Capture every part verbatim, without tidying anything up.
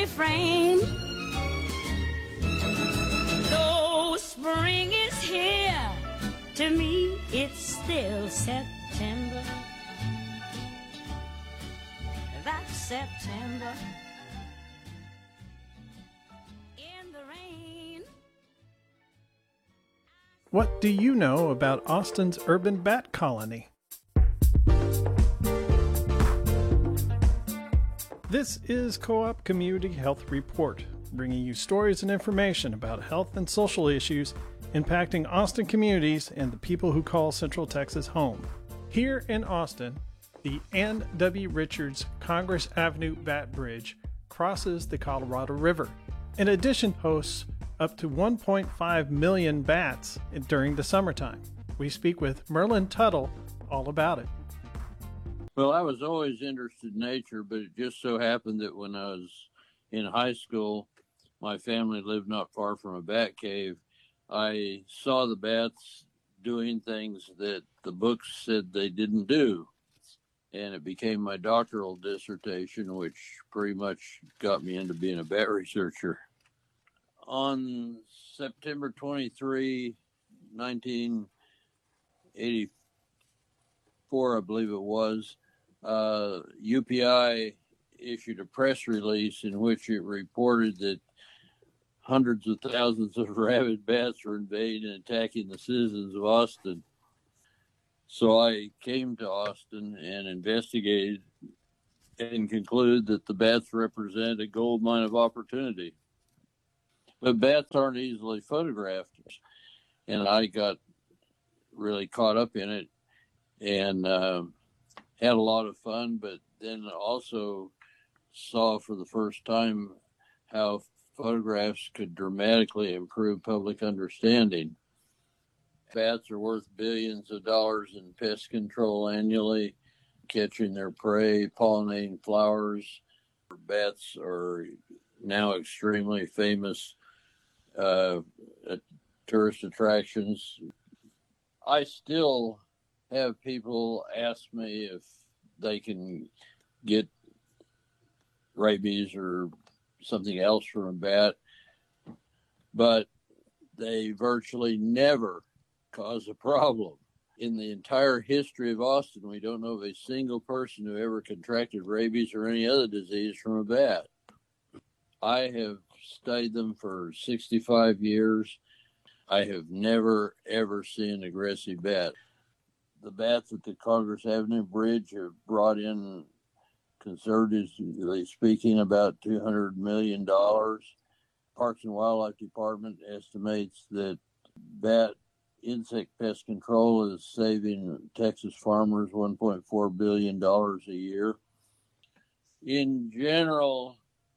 refrain. Though spring is here, to me it's still September. That's September in the rain. What do you know about Austin's urban bat colony? This is Co-op Community Health Report, bringing you stories and information about health and social issues impacting Austin communities and the people who call Central Texas home. Here in Austin, the Ann W. Richards Congress Avenue Bat Bridge crosses the Colorado River. In addition, hosts up to one point five million bats during the summertime. We speak with Merlin Tuttle all about it. Well, I was always interested in nature, but it just so happened that when I was in high school, my family lived not far from a bat cave. I saw the bats doing things that the books said they didn't do. And it became my doctoral dissertation, which pretty much got me into being a bat researcher. On September twenty-third, nineteen eighty-four, I believe it was, uh, U P I issued a press release in which it reported that hundreds of thousands of rabid bats were invading and attacking the citizens of Austin. So I came to Austin and investigated and concluded that the bats represent a gold mine of opportunity. But bats aren't easily photographed. And I got really caught up in it and uh, had a lot of fun, but then also saw for the first time how photographs could dramatically improve public understanding. Bats are worth billions of dollars in pest control annually, catching their prey, pollinating flowers. Bats are now extremely famous uh, tourist attractions. I still have people ask me if they can get rabies or something else from a bat, but they virtually never cause a problem. In the entire history of Austin, we don't know of a single person who ever contracted rabies or any other disease from a bat. I have studied them for sixty-five years. I have never, ever seen an aggressive bat. The bats at the Congress Avenue Bridge have brought in, conservatively speaking, about two hundred million dollars. Parks and Wildlife Department estimates that bat insect pest control is saving Texas farmers one point four billion dollars a year. In general,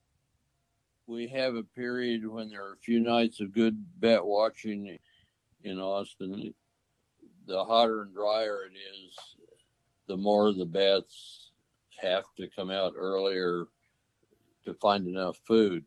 we have a period when there are a few nights of good bat watching in Austin. The hotter and drier it is, the more the bats have to come out earlier to find enough food.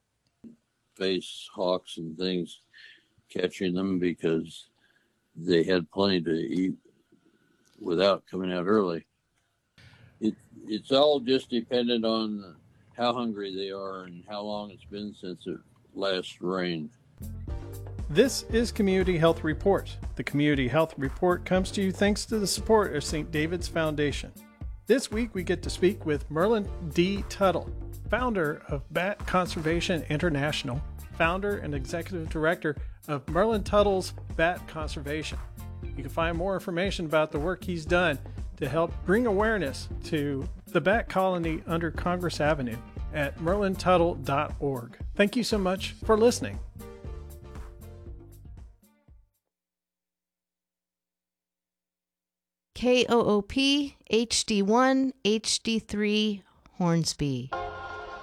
Face hawks and things catching them because they had plenty to eat without coming out early. It, it's all just dependent on how hungry they are and how long it's been since it last rained. This is Community Health Report. The Community Health Report comes to you thanks to the support of Saint David's Foundation. This week we get to speak with Merlin D. Tuttle, founder of Bat Conservation International, founder and executive director of Merlin Tuttle's Bat Conservation. You can find more information about the work he's done to help bring awareness to the bat colony under Congress Avenue at merlin tuttle dot org. Thank you so much for listening. K O O P H D one H D three Hornsby.